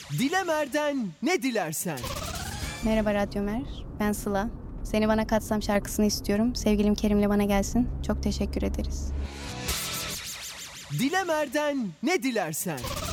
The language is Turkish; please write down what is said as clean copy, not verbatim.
Dilemer'den ne dilersen. Merhaba Radyo Mer, ben Sıla. Seni Bana Katsam şarkısını istiyorum. Sevgilim Kerim'le bana gelsin. Çok teşekkür ederiz. Dilemer'den ne dilersen.